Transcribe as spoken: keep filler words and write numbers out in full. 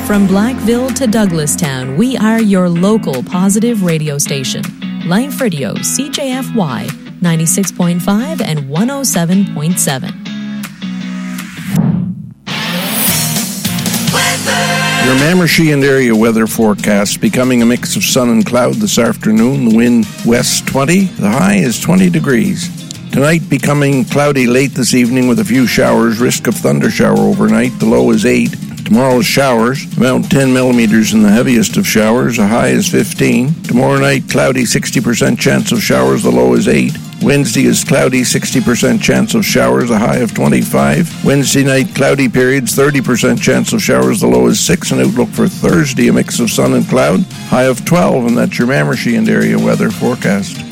From Blackville to Douglastown, we are your local positive radio station. Life Radio, C J F Y, ninety-six point five and one oh seven point seven. Your Mamershey and area weather forecast becoming a mix of sun and cloud this afternoon. The wind west twenty. The high is twenty degrees. Tonight becoming cloudy late this evening with a few showers. Risk of thunder shower overnight. The low is eight. Tomorrow's showers, about ten millimeters in the heaviest of showers. A high is fifteen. Tomorrow night, cloudy, sixty percent chance of showers. The low is eight. Wednesday is cloudy, sixty percent chance of showers, a high of twenty-five. Wednesday night, cloudy periods, thirty percent chance of showers, the low is six. And outlook for Thursday, a mix of sun and cloud, high of twelve. And that's your Mamershey and area weather forecast.